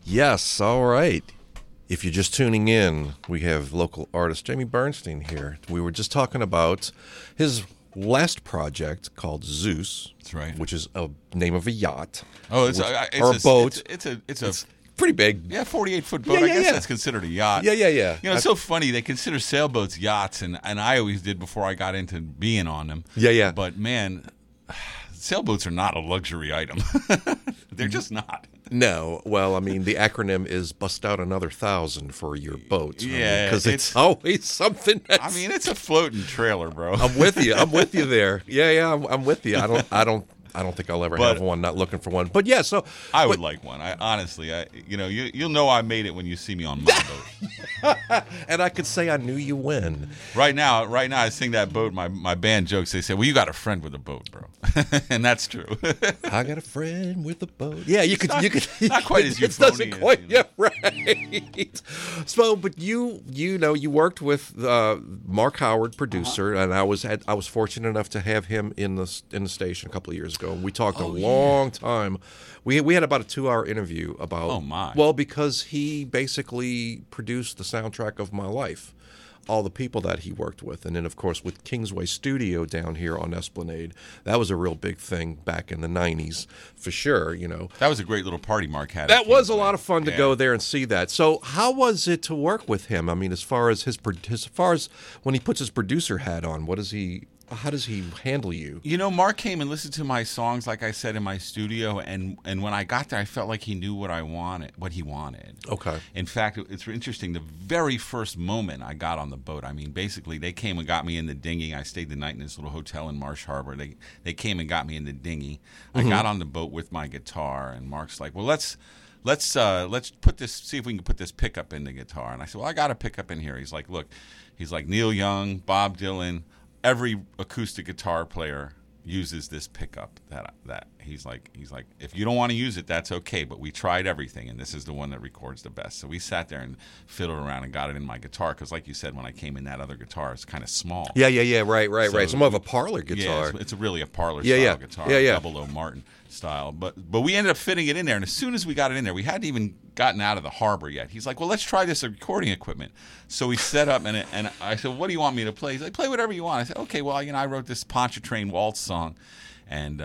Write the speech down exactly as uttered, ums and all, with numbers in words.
Yes, all right. If you're just tuning in, we have local artist Jamie Bernstein here. We were just talking about his last project called Zeus. That's right. Which is a name of a yacht. Oh, it's, which, a, it's or a, a boat. It's, it's a it's a it's pretty big. Yeah, forty-eight foot boat. Yeah, yeah, I guess yeah. that's considered a yacht. Yeah, yeah, yeah. You know, it's so funny. They consider sailboats yachts, and, and I always did before I got into being on them. Yeah, yeah. But man, sailboats are not a luxury item. They're just not. No, well, I mean, the acronym is bust out another thousand for your boat. Yeah, because I mean, it's, it's always something. That's, I mean, it's a floating trailer, bro. I'm with you. I'm with you there. Yeah, yeah, I'm, I'm with you. I don't, I don't, I don't think I'll ever But- have one. Not looking for one, but yeah. So I would but- like one. I honestly, I you know, you you'll know I made it when you see me on my boat. and I could say I knew you when. Right now, right now, I sing that boat. My my band jokes. They say, "Well, you got a friend with a boat, bro," and that's true. I got a friend with a boat. Yeah, you could, not- you could, not quite as it doesn't euphonious, quite, you know? yeah, right. So, but you, you know, you worked with uh, Mark Howard, producer, Uh-huh. and I was had, I was fortunate enough to have him in the in the station a couple of years ago. We talked Oh, a long time. We we had about a two hour interview about. Oh, my. Well, because he basically produced the soundtrack of my life. All the people that he worked with. And then, of course, with Kingsway Studio down here on Esplanade, that was a real big thing back in the nineties, for sure, you know. That was a great little party Mark had. That at was a Kingsway. lot of fun to Yeah. go there and see that. So how was it to work with him? I mean, as far as his, pro- as far as when he puts his producer hat on, what does he, how does he handle you? You know, Mark came and listened to my songs, like I said, in my studio, and and when I got there, I felt like he knew what I wanted, what he wanted. Okay. In fact, it's interesting. The very first moment I got on the boat, I mean, basically, they came and got me in the dinghy. I stayed the night in this little hotel in Marsh Harbor. They they came and got me in the dinghy. I Mm-hmm. got on the boat with my guitar, and Mark's like, "Well, let's." Let's uh, let's put this. See if we can put this pickup in the guitar. And I said, "Well, I got a pickup in here." He's like, "Look," he's like, "Neil Young, Bob Dylan, every acoustic guitar player uses this pickup." That that he's like, he's like, "If you don't want to use it, that's okay. But we tried everything, and this is the one that records the best." So we sat there and fiddled around and got it in my guitar because, like you said, when I came in, that other guitar is kind of small. Yeah, yeah, yeah, right, right, So- right. It's more of a parlor Yeah, guitar. it's, it's a really a parlor Yeah, style yeah. guitar, Yeah, yeah. double O Martin style. But but we ended up fitting it in there, and as soon as we got it in there, we hadn't even gotten out of the harbor yet. He's like, "Well, let's try this recording equipment." So we set up, and it, and I said, "What do you want me to play?" He's like, "Play whatever you want." I said, "Okay, well, you know, I wrote this Pontchartrain waltz song." And uh,